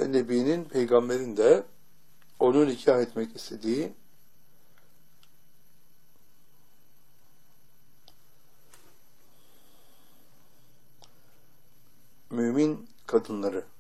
Nebi'nin, peygamberin de onu nikah etmek istediği mümin kadınları